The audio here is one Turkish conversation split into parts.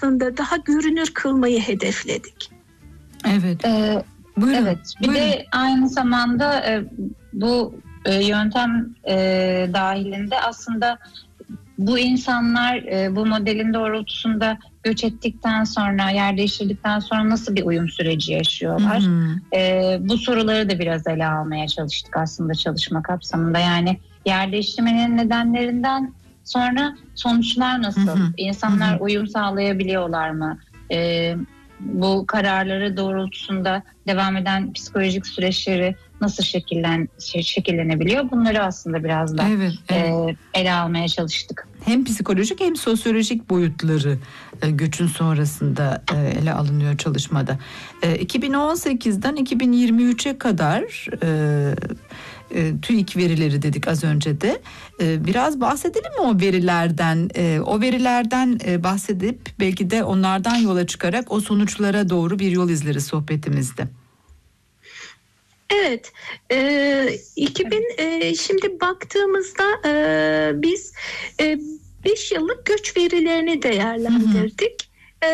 aslında daha görünür kılmayı hedefledik. Evet. Buyurun. Evet. Bir de aynı zamanda bu yöntem dahilinde aslında bu insanlar bu modelin doğrultusunda göç ettikten sonra, yer değiştirdikten sonra nasıl bir uyum süreci yaşıyorlar? Bu soruları da biraz ele almaya çalıştık aslında çalışma kapsamında. Yani yer değiştirmenin nedenlerinden sonra sonuçlar nasıl? İnsanlar uyum sağlayabiliyorlar mı? Bu kararları doğrultusunda devam eden psikolojik süreçleri nasıl şekillenebiliyor? Bunları aslında biraz da ele almaya çalıştık. Hem psikolojik hem sosyolojik boyutları göçün sonrasında ele alınıyor çalışmada. 2018'den 2023'e kadar TÜİK verileri dedik az önce de. Biraz bahsedelim mi o verilerden? O verilerden bahsedip belki de onlardan yola çıkarak o sonuçlara doğru bir yol izleriz sohbetimizde. Evet, şimdi baktığımızda biz 5 yıllık göç verilerini değerlendirdik.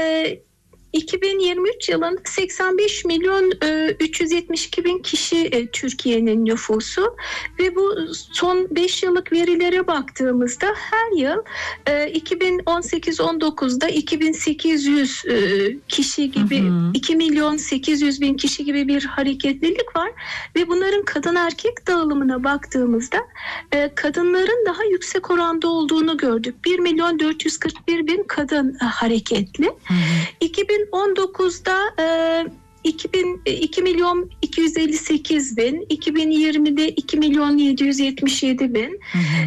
2023 yılında 85 milyon 372 bin kişi Türkiye'nin nüfusu ve bu son 5 yıllık verilere baktığımızda her yıl 2018-19'da 2800 kişi gibi 2 milyon 800 bin kişi gibi bir hareketlilik var ve bunların kadın erkek dağılımına baktığımızda kadınların daha yüksek oranda olduğunu gördük. 1 milyon 441 bin kadın hareketli. 2019'da 2 milyon 258 bin, 2020'de 2 milyon 777 bin,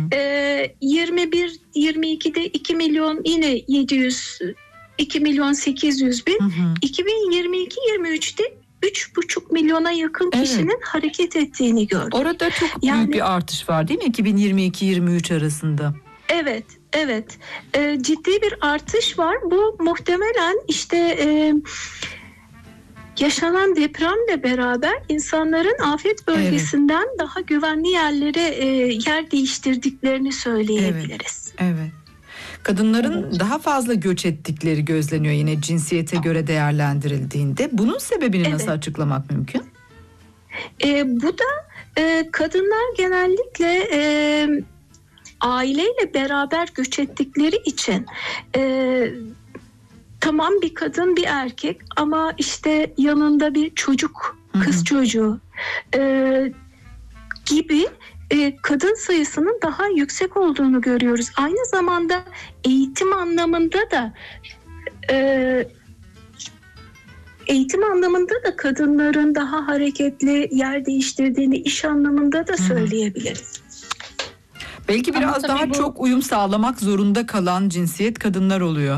21-22'de 2 milyon yine 2 milyon 800 bin, 2022-23'te 3,5 milyona yakın kişinin hareket ettiğini gördük. Orada çok büyük bir artış var değil mi 2022-23 arasında? Evet. Ciddi bir artış var. Bu muhtemelen yaşanan depremle beraber insanların afet bölgesinden daha güvenli yerlere yer değiştirdiklerini söyleyebiliriz. Evet. Kadınların daha fazla göç ettikleri gözleniyor yine cinsiyete göre değerlendirildiğinde. Bunun sebebini nasıl açıklamak mümkün? Bu da kadınlar genellikle aileyle beraber göç ettikleri için tamam bir kadın bir erkek ama yanında bir çocuk, kız çocuğu gibi kadın sayısının daha yüksek olduğunu görüyoruz. Aynı zamanda eğitim anlamında da kadınların daha hareketli yer değiştirdiğini iş anlamında da söyleyebiliriz. Belki biraz daha çok uyum sağlamak zorunda kalan cinsiyet kadınlar oluyor.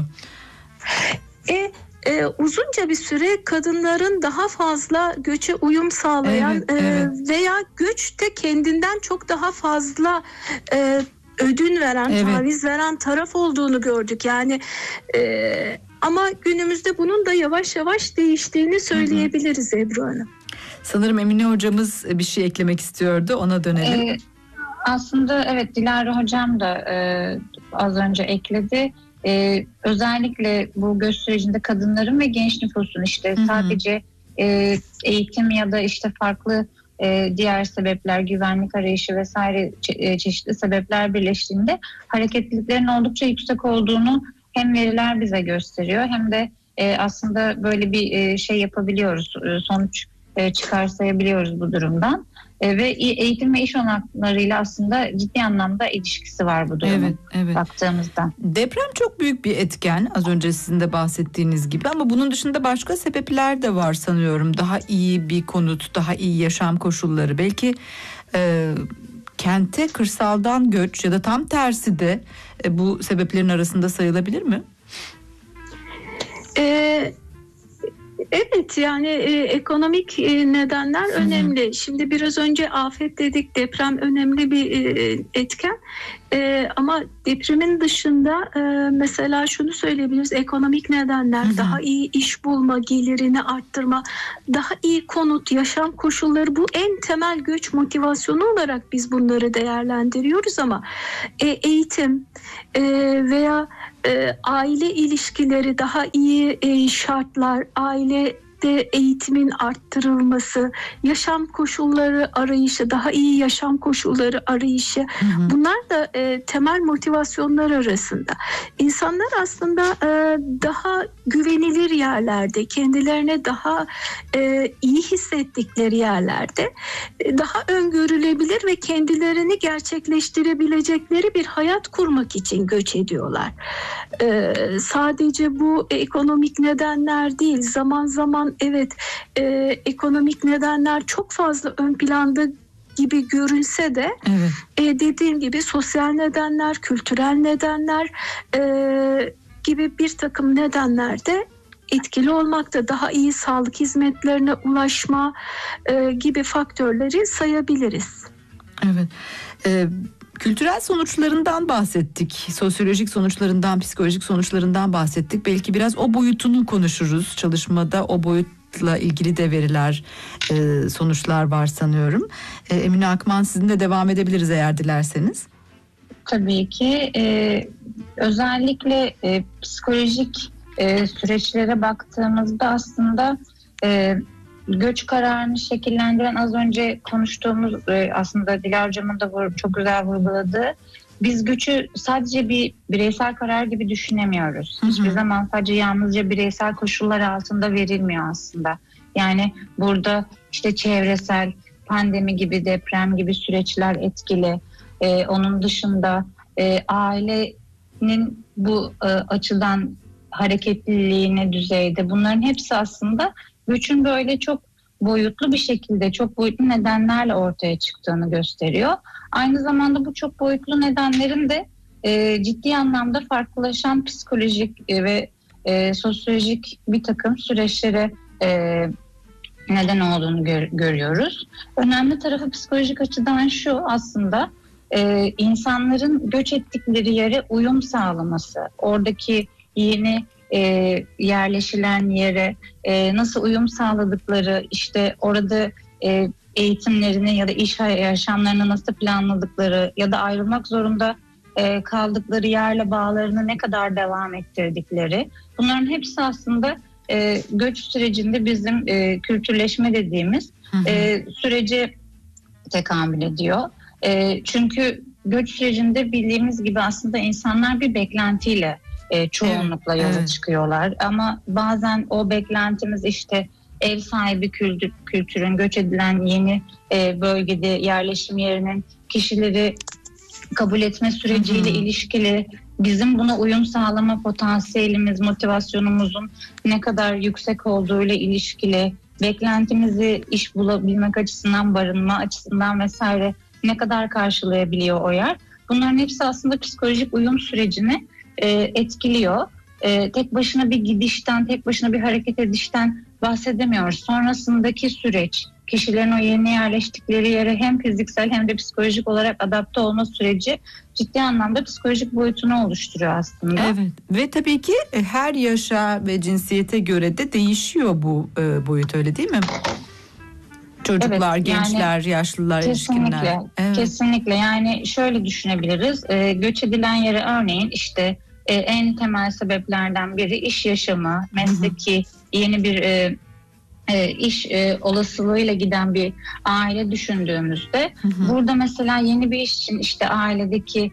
Uzunca bir süre kadınların daha fazla göçe uyum sağlayan veya göçte kendinden çok daha fazla ödün veren, taviz veren taraf olduğunu gördük. Ama günümüzde bunun da yavaş yavaş değiştiğini söyleyebiliriz Ebru Hanım. Sanırım Emine hocamız bir şey eklemek istiyordu, ona dönelim. Aslında evet, Dilara hocam da az önce ekledi. Özellikle bu göç sürecinde kadınların ve genç nüfusun sadece eğitim ya da farklı diğer sebepler, güvenlik arayışı vesaire çeşitli sebepler birleştiğinde hareketliliklerin oldukça yüksek olduğunu hem veriler bize gösteriyor hem de aslında böyle bir şey yapabiliyoruz, sonuç çıkarsayabiliyoruz bu durumdan. Ve eğitim ve iş olanaklarıyla aslında ciddi anlamda ilişkisi var bu durumun baktığımızda. Deprem çok büyük bir etken, az önce sizin de bahsettiğiniz gibi, ama bunun dışında başka sebepler de var sanıyorum. Daha iyi bir konut, daha iyi yaşam koşulları, belki kente kırsaldan göç ya da tam tersi de bu sebeplerin arasında sayılabilir mi? Evet, ekonomik nedenler önemli. Şimdi biraz önce afet dedik, deprem önemli bir etken. Ama depremin dışında mesela şunu söyleyebiliriz: ekonomik nedenler, daha iyi iş bulma, gelirini arttırma, daha iyi konut, yaşam koşulları, bu en temel göç motivasyonu olarak biz bunları değerlendiriyoruz. Ama eğitim veya aile ilişkileri, daha iyi şartlar, ailede eğitimin arttırılması, yaşam koşulları arayışı, daha iyi yaşam koşulları arayışı, bunlar da temel motivasyonlar arasında. İnsanlar aslında daha güvenilir yerlerde, kendilerine daha iyi hissettikleri yerlerde daha öngörülebilir ve kendilerini gerçekleştirebilecekleri bir hayat kurmak için göç ediyorlar. Sadece bu ekonomik nedenler değil. Zaman zaman ekonomik nedenler çok fazla ön planda gibi görünse de dediğim gibi sosyal nedenler, kültürel nedenler gibi bir takım nedenler de etkili olmakta. Daha iyi sağlık hizmetlerine ulaşma gibi faktörleri sayabiliriz. Evet. Kültürel sonuçlarından bahsettik. Sosyolojik sonuçlarından, psikolojik sonuçlarından bahsettik. Belki biraz o boyutunu konuşuruz. Çalışmada o boyutla ilgili de veriler, sonuçlar var sanıyorum. Emine Akman, sizinle devam edebiliriz eğer dilerseniz. Tabii ki. Özellikle psikolojik süreçlere baktığımızda aslında göç kararını şekillendiren, az önce konuştuğumuz, aslında Dilara Hocam'ın da çok güzel vurguladığı, biz göçü sadece bir bireysel karar gibi düşünemiyoruz. Hiçbir zaman sadece yalnızca bireysel koşullar altında verilmiyor aslında. Yani burada işte çevresel, pandemi gibi, deprem gibi süreçler etkili. Onun dışında ailenin bu açıdan hareketliliğine düzeyde, bunların hepsi aslında göçün böyle çok boyutlu bir şekilde, çok boyutlu nedenlerle ortaya çıktığını gösteriyor. Aynı zamanda bu çok boyutlu nedenlerin de ciddi anlamda farklılaşan psikolojik ve sosyolojik bir takım süreçlere neden olduğunu görüyoruz. Önemli tarafı psikolojik açıdan şu aslında, insanların göç ettikleri yere uyum sağlaması, oradaki yeni yerleşilen yere nasıl uyum sağladıkları, işte orada eğitimlerini ya da iş yaşamlarını nasıl planladıkları ya da ayrılmak zorunda kaldıkları yerle bağlarını ne kadar devam ettirdikleri, bunların hepsi aslında göç sürecinde bizim kültürleşme dediğimiz sürece tekamül ediyor. Çünkü göç sürecinde bildiğimiz gibi aslında insanlar bir beklentiyle çoğunlukla yola çıkıyorlar. Ama bazen o beklentimiz işte ev sahibi kültürün, göç edilen yeni bölgede yerleşim yerinin kişileri kabul etme süreciyle ilişkili, bizim buna uyum sağlama potansiyelimiz, motivasyonumuzun ne kadar yüksek olduğuyla ilişkili, beklentimizi iş bulabilmek açısından, barınma açısından vesaire ne kadar karşılayabiliyor o yer. Bunların hepsi aslında psikolojik uyum sürecini etkiliyor. Tek başına bir gidişten, tek başına bir hareket edişten bahsedemiyoruz. Sonrasındaki süreç, kişilerin o yeni yerleştikleri yere hem fiziksel hem de psikolojik olarak adapte olma süreci ciddi anlamda psikolojik boyutunu oluşturuyor aslında. Evet, ve tabii ki her yaşa ve cinsiyete göre de değişiyor bu boyut, öyle değil mi? Çocuklar, gençler, yani, yaşlılar, erişkinler. Kesinlikle. Yani şöyle düşünebiliriz. Göç edilen yere örneğin işte en temel sebeplerden biri iş yaşamı, mesleki yeni bir iş olasılığıyla giden bir aile düşündüğümüzde burada mesela yeni bir iş için işte ailedeki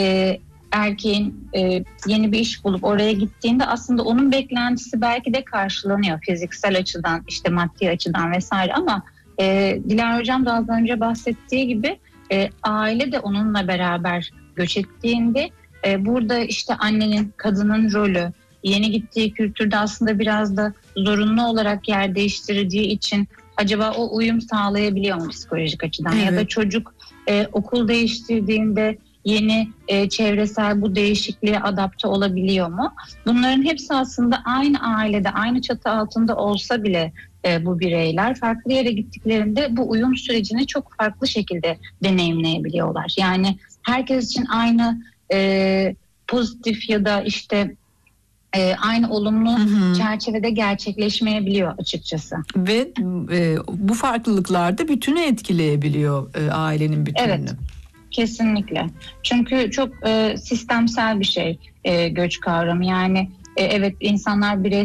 erkeğin yeni bir iş bulup oraya gittiğinde aslında onun beklentisi belki de karşılanıyor fiziksel açıdan, işte maddi açıdan vesaire, ama Dilara Hocam da az önce bahsettiği gibi aile de onunla beraber göç ettiğinde burada işte annenin, kadının rolü, yeni gittiği kültürde aslında biraz da zorunlu olarak yer değiştirdiği için acaba o uyum sağlayabiliyor mu psikolojik açıdan? Evet. Ya da çocuk okul değiştirdiğinde yeni çevresel bu değişikliğe adapte olabiliyor mu? Bunların hepsi aslında aynı ailede, aynı çatı altında olsa bile bu bireyler farklı yere gittiklerinde bu uyum sürecini çok farklı şekilde deneyimleyebiliyorlar. Yani herkes için aynı pozitif ya da işte aynı olumlu çerçevede gerçekleşmeyebiliyor açıkçası. Ve bu farklılıklar da bütünü etkileyebiliyor, ailenin bütününü. Evet, kesinlikle. Çünkü çok sistemsel bir şey göç kavramı. Yani evet, insanlar bireysel